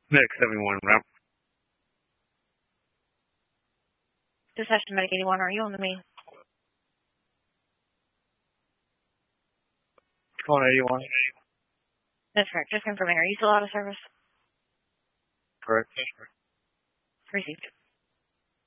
Medic 71 route. Dispatch Medic 81, are you on the main? Calling 81. That's correct. Just confirming. Are you still out of service? Correct. Received.